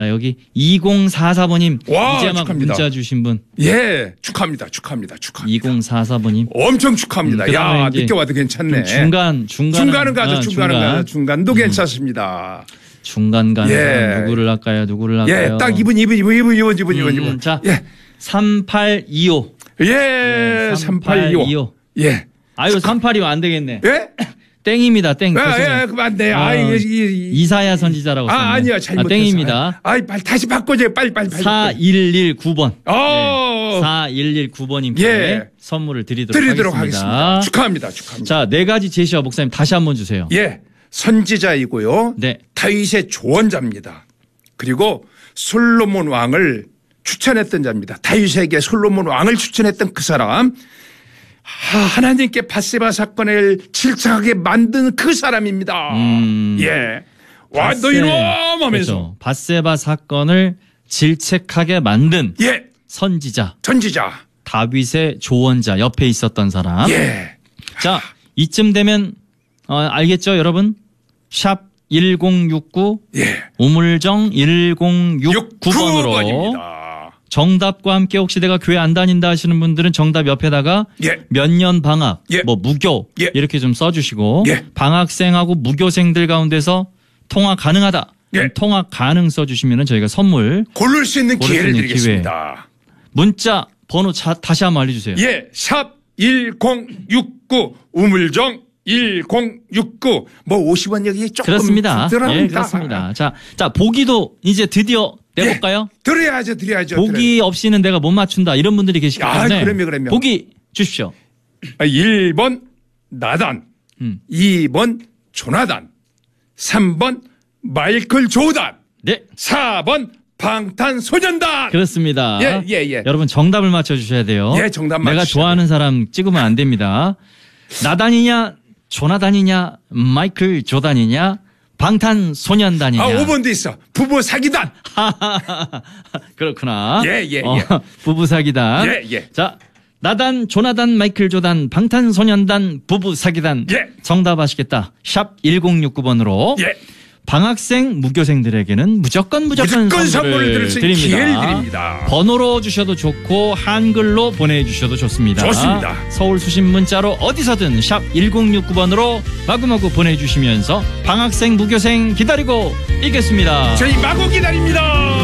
자, 여기 2044번님. 와, 이제 막 축하합니다. 문자 주신 분. 예, 축하합니다. 2044번님. 엄청 축하합니다. 야, 이제 늦게 와도 괜찮네. 중간은 가죠. 중간도 괜찮습니다. 중간 가는 사람 누구를 할까요? 예, 딱 이분. 자, 예. 3825. 예, 3825. 예. 아유, 3825 안 되겠네. 예? 땡입니다, 땡. 예, 맞네. 이사야 선지자라고 썼네. 아니야, 잘못했어. 땡입니다. 빨리 다시 바꿔줘요. 빨리. 4119번. 네, 4119번님께 예. 선물을 드리도록 하겠습니다. 축하합니다. 자, 네 가지 제시어 목사님 다시 한번 주세요. 예. 선지자이고요. 네. 다윗의 조언자입니다. 그리고 솔로몬 왕을 추천했던 자입니다. 다윗에게 솔로몬 왕을 추천했던 그 사람. 하나님께 밧세바 사건을 질척하게 만든 그 사람입니다. 예. 와, 너 이놈 하면서. 그렇죠. 밧세바 사건을 질책하게 만든 예. 선지자. 전지자. 다윗의 조언자 옆에 있었던 사람. 예. 자, 이쯤 되면 알겠죠, 여러분? 샵 1069 예. 우물정 1069번으로 9번입니다. 정답과 함께 혹시 내가 교회 안 다닌다 하시는 분들은 정답 옆에다가 예. 몇 년 방학, 예. 뭐 무교 예. 이렇게 좀 써주시고 예. 방학생하고 무교생들 가운데서 통화 가능하다. 예. 통화 가능 써주시면 저희가 선물 고를 수 있는 고를 수 기회를 있는 드리겠습니다. 문자 번호 다시 한번 알려주세요. 예. 샵 1069 우물정 1069 뭐 50원 여기 조금 그렇습니다. 들어갑니다. 예, 그렇습니다. 자, 보기도 이제 드디어 내볼까요? 예. 드려야죠. 보기 없이는 내가 못 맞춘다. 이런 분들이 계시기 때문에. 그럼요. 보기 주십시오. 1번 나단, 2번 조나단, 3번 마이클 조단, 네. 4번 방탄소년단. 그렇습니다. 예. 여러분 정답을 맞춰주셔야 돼요. 예, 정답 내가 맞추셔야 좋아하는 사람 찍으면 안 됩니다. 나단이냐, 조나단이냐, 마이클 조단이냐, 방탄소년단이냐. 5번도 있어. 부부 사기단. 그렇구나. 예. 부부 사기단. 예. 자, 나단, 조나단, 마이클 조단, 방탄소년단, 부부 사기단. 예. 정답 아시겠다. 샵 1069번으로. 예. 방학생, 무교생들에게는 무조건 선물을 드릴 수 있는 기회를 드립니다. 번호로 주셔도 좋고 한글로 보내주셔도 좋습니다. 좋습니다. 서울 수신 문자로 어디서든 샵 1069번으로 마구마구 보내주시면서 방학생, 무교생 기다리고 있겠습니다. 저희 마구 기다립니다.